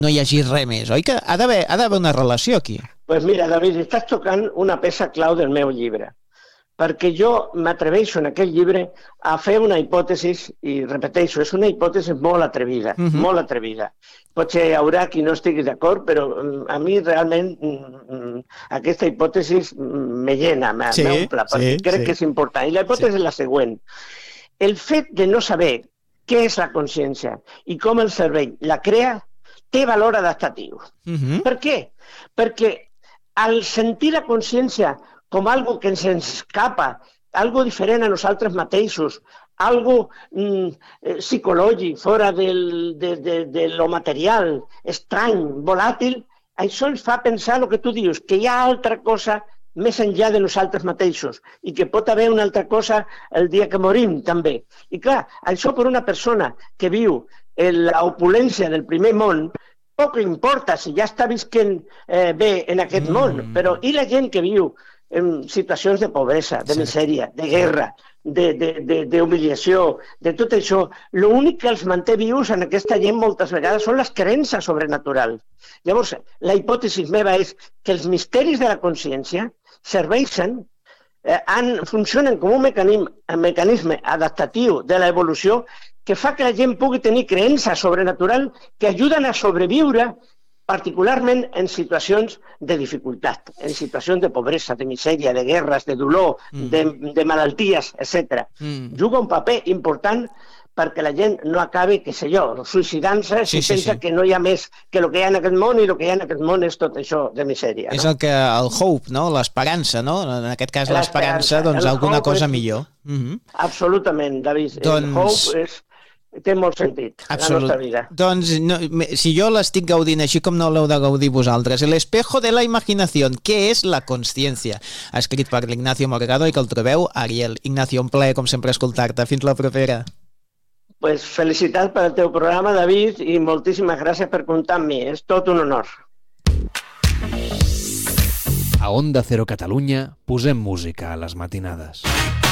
no hi hagi res més, oi? Que ha d'haver una relació aquí. Pues mira, David, estàs tocant una peça clau del meu llibre, perquè jo m'atreveixo en aquest llibre a fer una hipòtesi, i repeteixo, és una hipòtesi molt atrevida, molt atrevida. Potser hi haurà qui no estigui d'acord, però a mi realment aquesta hipòtesi me llena, m'omple, perquè crec que és important. I la hipòtesi és la següent. El fet de no saber què és la consciència i com el cervell la crea té valor adaptatiu. Per què? Perquè al sentir la consciència com algo que ens escapa, algo diferent a nosaltres mateixos, algo psicològic, fora de lo material, estrany, volàtil, això ens fa pensar el que tu dius, que hi ha altra cosa més enllà de nosaltres mateixos i que pot haver una altra cosa el dia que morim, també. I clar, això per una persona que viu l'opulència del primer món, poc importa si ja està visquent bé en aquest món, però i la gent que viu en situacions de pobresa, de misèria, de guerra, d'humiliació, de tot això, l'únic que els manté vius en aquesta gent moltes vegades són les creences sobrenaturals. Llavors, la hipòtesi meva és que els misteris de la consciència serveixen, funcionen com un mecanisme adaptatiu de l'evolució que fa que la gent pugui tenir creences sobrenaturals que ajuden a sobreviure particularment en situacions de dificultat, en situacions de pobresa, de misèria, de guerres, de dolor, de malalties, etc. Juga un paper important perquè la gent no acabi, què sé jo, suïcidant-se si pensa que no hi ha més que el que hi ha en aquest món i el que hi ha en aquest món és tot això de misèria. És el hope, no? L'esperança, no? En aquest cas l'esperança, doncs alguna cosa millor. Absolutament, David. El hope té molt sentit a la nostra vida. Doncs si jo l'estic gaudint així com no l'heu de gaudir vosaltres, El espejo de la imaginación, què és la consciència? Escrit per l'Ignacio Morgado i que el trobeu a Ariel. Ignacio, un plaer com sempre escoltar-te. Fins la propera. Pues felicitats pel teu programa, David, i moltíssimes gràcies per comptar amb mi. És tot un honor. A Onda Cero Catalunya posem música a les matinades.